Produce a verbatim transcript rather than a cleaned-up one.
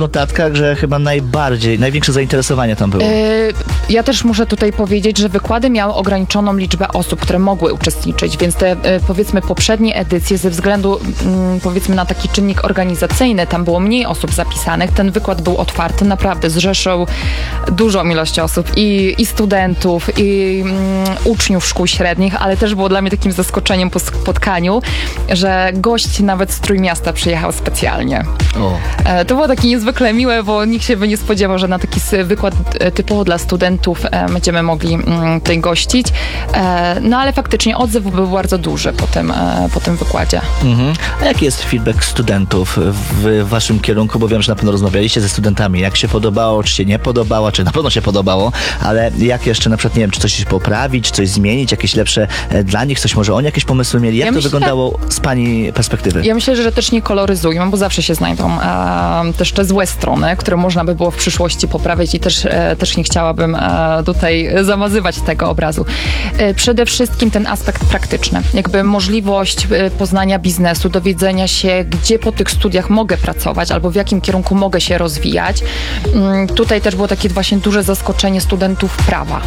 notatkach, że chyba najbardziej, największe zainteresowanie tam było. Yy, ja też muszę tutaj powiedzieć, że wykłady miały ograniczoną liczbę osób, które mogły uczestniczyć, więc te yy, powiedzmy poprzednie edycje ze względu yy, powiedzmy na taki czynnik organizacyjny, tam było mniej osób zapisanych, ten wykład był otwarty, naprawdę zrzeszył dużą ilość osób i, i studentów, i yy, uczniów szkół średnich, ale też było dla mnie takim zaskoczeniem po spotkaniu, że gość nawet z Trójmiasta przyjechał specjalnie. O. Yy, to było takie niezwykle miłe, bo nikt się by nie spodziewał, że na taki wykład typowo dla studentów e, będziemy mogli mm, tutaj gościć. E, no ale faktycznie odzew był bardzo duży po tym, e, po tym wykładzie. Mhm. A jaki jest feedback studentów w waszym kierunku? Bo wiem, że na pewno rozmawialiście ze studentami. Jak się podobało, czy się nie podobało, czy na pewno się podobało, ale jak jeszcze na przykład, nie wiem, czy coś poprawić, coś zmienić, jakieś lepsze e, dla nich, coś może oni jakieś pomysły mieli? Jak Ja to myślę, wyglądało z pani perspektywy? Ja myślę, że też nie koloryzują, bo zawsze się znajdą e, też te złe strony, które można by było w przyszłości poprawić i też, e, też nie chciałabym e, tutaj zamazywać tego obrazu. E, przede wszystkim ten aspekt praktyczny. Jakby możliwość e, poznania biznesu, dowiedzenia się, gdzie po tych studiach mogę pracować albo w jakim kierunku mogę się rozwijać. Mm, tutaj też było takie właśnie duże zaskoczenie studentów prawa.